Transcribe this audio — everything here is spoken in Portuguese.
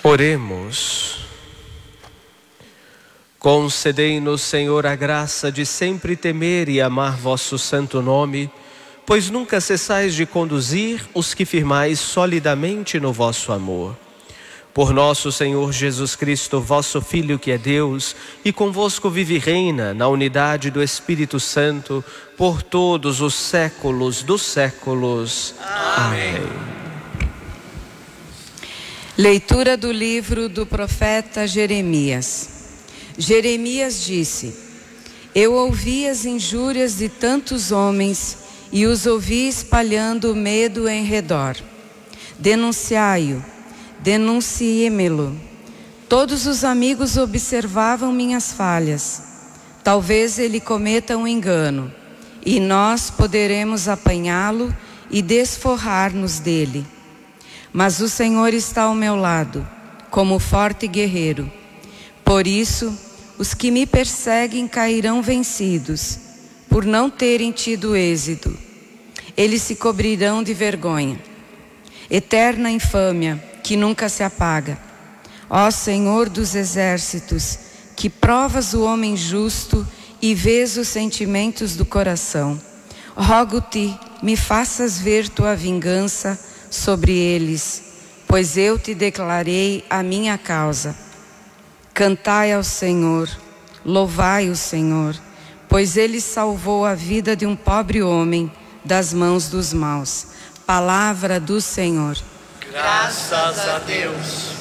Oremos. Concedei-nos, Senhor, a graça de sempre temer e amar vosso santo nome, pois nunca cessais de conduzir os que firmais solidamente no vosso amor. Por nosso Senhor Jesus Cristo, vosso Filho, que é Deus, e convosco vive e reina na unidade do Espírito Santo, por todos os séculos dos séculos. Amém. Leitura do livro do profeta Jeremias. Jeremias disse: Eu ouvi as injúrias de tantos homens e os ouvi espalhando medo em redor. Denunciai-o, denunciemo-lo. Todos os amigos observavam minhas falhas. Talvez ele cometa um engano, e nós poderemos apanhá-lo e desforrar-nos dele. Mas o Senhor está ao meu lado, como forte guerreiro. Por isso, os que me perseguem cairão vencidos, por não terem tido êxito. Eles se cobrirão de vergonha. Eterna infâmia, que nunca se apaga. Ó Senhor dos exércitos, que provas o homem justo e vês os sentimentos do coração. Rogo-te, me faças ver tua vingança sobre eles, pois eu te declarei a minha causa. Cantai ao Senhor, louvai o Senhor, pois ele salvou a vida de um pobre homem das mãos dos maus. Palavra do Senhor. Graças a Deus.